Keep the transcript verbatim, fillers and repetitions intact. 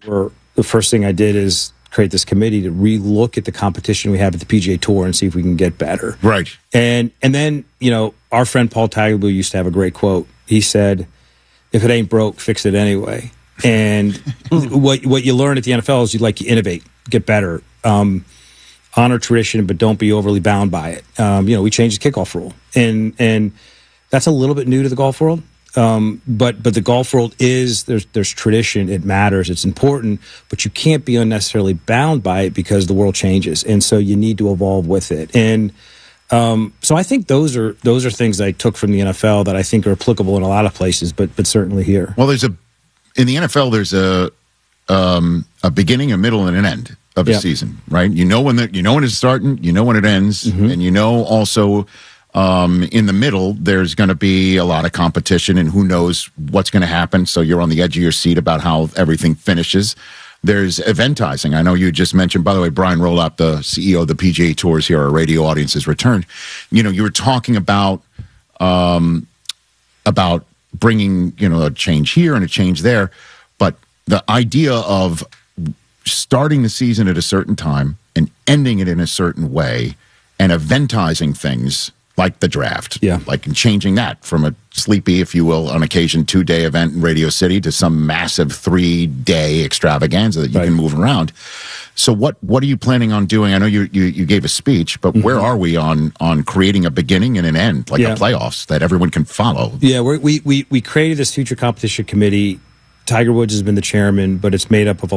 Or the first thing I did is create this committee to re-look at the competition we have at the P G A Tour and see if we can get better. Right. And and then, you know, our friend Paul Tagliabue used to have a great quote. He said, if it ain't broke, fix it anyway. And what what you learn at the N F L is you like you innovate, get better, um, honor tradition, but don't be overly bound by it. Um, you know, we changed the kickoff rule. And and that's a little bit new to the golf world. Um, but but the golf world is there's there's tradition. It matters. It's important, but you can't be unnecessarily bound by it because the world changes, and so you need to evolve with it. And um, so I think those are those are things that I took from the N F L that I think are applicable in a lot of places, but but certainly here. Well, there's a in the N F L there's a um, a beginning, a middle, and an end of a Yep. season, right? You know when the, you know when it's starting, you know when it ends, Mm-hmm. and you know also. Um, in the middle, there's going to be a lot of competition, and who knows what's going to happen. So you're on the edge of your seat about how everything finishes. There's eventizing. I know you just mentioned, by the way, Brian Rolap, the C E O of the P G A Tours here, our radio audience has returned. You know, you were talking about um, about bringing, you know, a change here and a change there. But the idea of starting the season at a certain time and ending it in a certain way and eventizing things like the draft, Yeah. like and changing that from a sleepy, if you will, on occasion two-day event in Radio City to some massive three-day extravaganza that you Right. can move around. So what what are you planning on doing? I know you you, you gave a speech, but where are we on on creating a beginning and an end, like Yeah. a playoffs that everyone can follow? Yeah, we're, we we we created this future competition committee. Tiger Woods has been the chairman, but it's made up of a